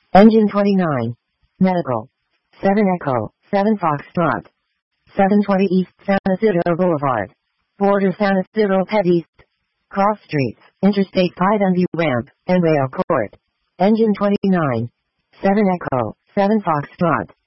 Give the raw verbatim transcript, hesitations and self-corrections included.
Engine twenty-nine. Medical. seven Echo, seven Foxtrot. seven twenty East San Isidro Boulevard. Border San Isidro Pet East. Cross Streets, Interstate five and View Ramp, and Rail Court. Engine twenty-nine. seven Echo, seven Foxtrot.